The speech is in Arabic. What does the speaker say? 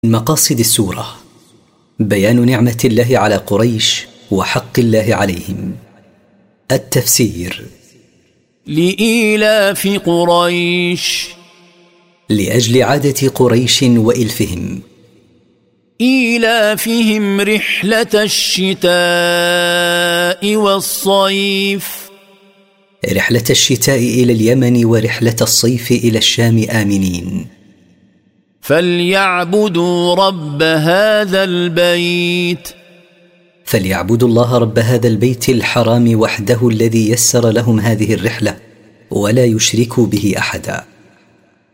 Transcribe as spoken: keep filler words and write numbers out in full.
مقاصد السورة بيان نعمة الله على قريش وحق الله عليهم. التفسير: لإيلاف قريش، لأجل عادة قريش وإلفهم. إيلافهم رحلة الشتاء والصيف، رحلة الشتاء إلى اليمن ورحلة الصيف إلى الشام آمنين. فليعبدوا رب هذا البيت، فليعبدوا الله رب هذا البيت الحرام وحده الذي يسر لهم هذه الرحلة ولا يشركوا به أحدا.